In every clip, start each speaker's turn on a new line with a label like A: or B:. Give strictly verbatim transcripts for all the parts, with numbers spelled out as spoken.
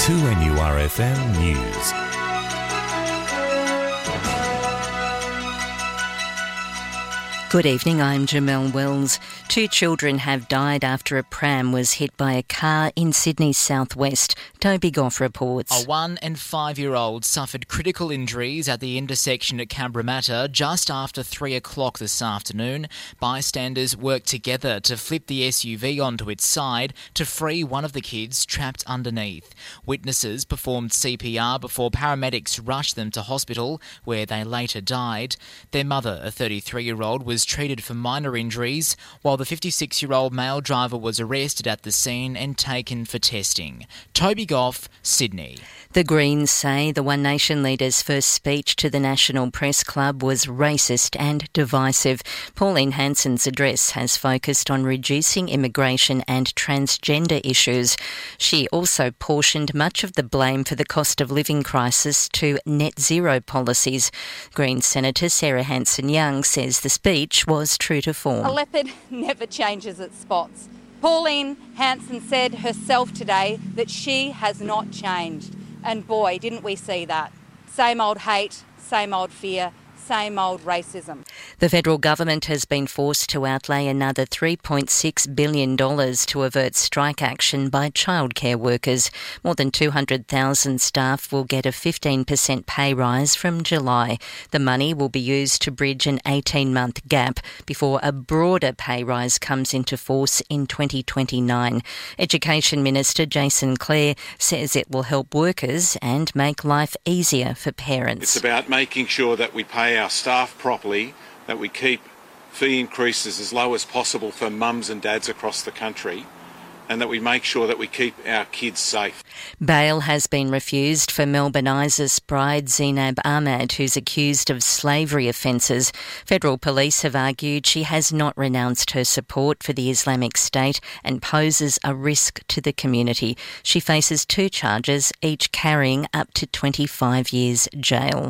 A: two N U R F M News.
B: Good evening, I'm Jamelle Wells. Two children have died after a pram was hit by a car in Sydney's southwest. Toby Goff reports.
C: A one and five-year-old suffered critical injuries at the intersection at Cabramatta just after three o'clock this afternoon. Bystanders worked together to flip the S U V onto its side to free one of the kids trapped underneath. Witnesses performed C P R before paramedics rushed them to hospital, where they later died. Their mother, a thirty-three-year-old, was treated for minor injuries, while the fifty-six-year-old male driver was arrested at the scene and taken for testing. Toby Goff, Sydney.
B: The Greens say the One Nation leader's first speech to the National Press Club was racist and divisive. Pauline Hanson's address has focused on reducing immigration and transgender issues. She also portioned much of the blame for the cost of living crisis to net zero policies. Greens Senator Sarah Hanson-Young says the speech was true to form.
D: A leopard never changes its spots. Pauline Hanson said herself today that she has not changed. And boy, didn't we see that. Same old hate, same old fear, same old racism.
B: The federal government has been forced to outlay another three point six billion dollars to avert strike action by childcare workers. More than two hundred thousand staff will get a fifteen percent pay rise from July. The money will be used to bridge an eighteen-month gap before a broader pay rise comes into force in twenty twenty-nine. Education Minister Jason Clare says it will help workers and make life easier for parents.
E: It's about making sure that we pay our staff properly, that we keep fee increases as low as possible for mums and dads across the country, and that we make sure that we keep our kids safe.
B: Bail has been refused for Melbourne ISIS bride Zeinab Ahmad, who's accused of slavery offences. Federal police have argued she has not renounced her support for the Islamic State and poses a risk to the community. She faces two charges, each carrying up to twenty-five years jail.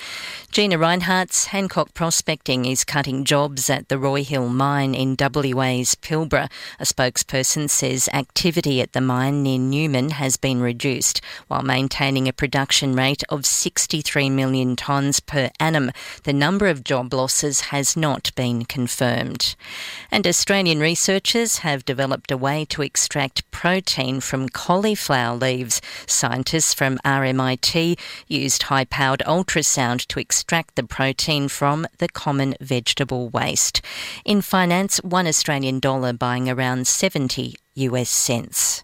B: Gina Rinehart's Hancock Prospecting is cutting jobs at the Roy Hill mine in W A's Pilbara. A spokesperson says activity at the mine near Newman has been reduced while maintaining a production rate of sixty-three million tonnes per annum. The number of job losses has not been confirmed. And Australian researchers have developed a way to extract protein from cauliflower leaves. Scientists from R M I T used high-powered ultrasound to extract extract the protein from the common vegetable waste. In finance, one Australian dollar buying around seventy US cents.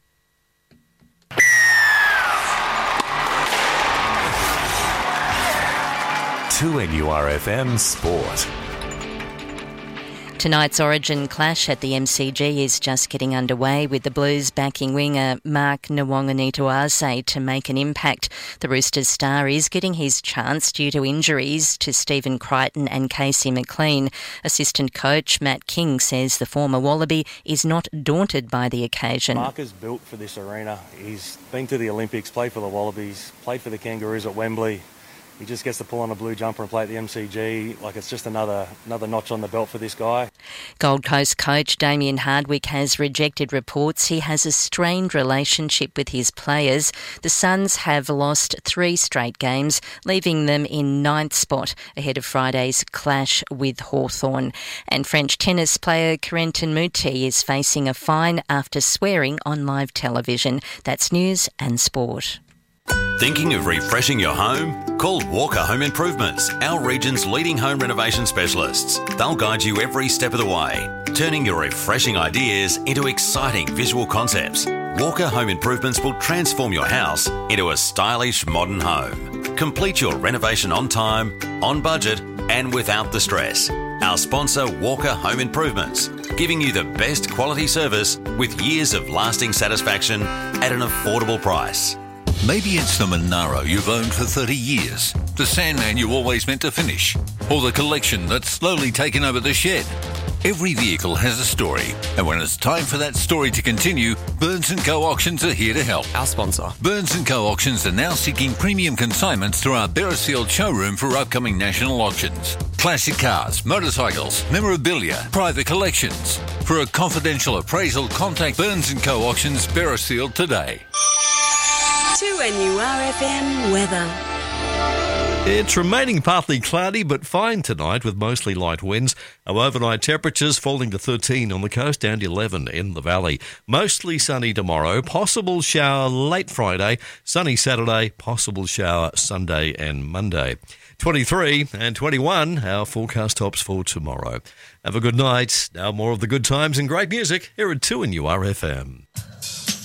A: two N U R F M Sport.
B: Tonight's Origin clash at the M C G is just getting underway, with the Blues backing winger Mark Nwanganituase to make an impact. The Roosters star is getting his chance due to injuries to Stephen Crichton and Casey McLean. Assistant coach Matt King says the former Wallaby is not daunted by the occasion.
F: Mark is built for this arena. He's been to the Olympics, played for the Wallabies, played for the Kangaroos at Wembley. He just gets to pull on a blue jumper and play at the M C G. Like, it's just another another notch on the belt for this guy.
B: Gold Coast coach Damien Hardwick has rejected reports he has a strained relationship with his players. The Suns have lost three straight games, leaving them in ninth spot ahead of Friday's clash with Hawthorn. And French tennis player Corentin Moutet is facing a fine after swearing on live television. That's news and sport.
G: Thinking of refreshing your home? Call Walker Home Improvements, our region's leading home renovation specialists. They'll guide you every step of the way, turning your refreshing ideas into exciting visual concepts. Walker Home Improvements will transform your house into a stylish modern home. Complete your renovation on time, on budget, and without the stress. Our sponsor, Walker Home Improvements, giving you the best quality service with years of lasting satisfaction at an affordable price.
H: Maybe it's the Monaro you've owned for thirty years, the Sandman you always meant to finish, or the collection that's slowly taken over the shed. Every vehicle has a story, and when it's time for that story to continue, Burns and Co Auctions are here to help.
I: Our sponsor.
H: Burns and Co Auctions are now seeking premium consignments through our Beresfield showroom for upcoming national auctions. Classic cars, motorcycles, memorabilia, private collections. For a confidential appraisal, contact Burns and Co Auctions Beresfield today.
I: two N U R F M weather.
J: It's remaining partly cloudy but fine tonight with mostly light winds. Our overnight temperatures falling to thirteen on the coast and eleven in the valley. Mostly sunny tomorrow, possible shower late Friday, sunny Saturday, possible shower Sunday and Monday. twenty-three and twenty-one, our forecast tops for tomorrow. Have a good night. Now more of the good times and great music here at two N U R F M.